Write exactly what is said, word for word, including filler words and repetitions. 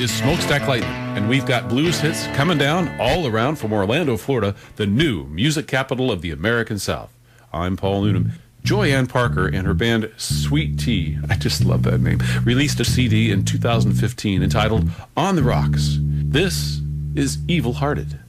is Smokestack Lightning, and we've got blues hits coming down all around from Orlando, Florida, the new music capital of the American South. I'm Paul Noonan. Joyanne Parker and her band Sweet Tea, I just love that name, released a C D in two thousand fifteen entitled On the Rocks. This is Evil Hearted.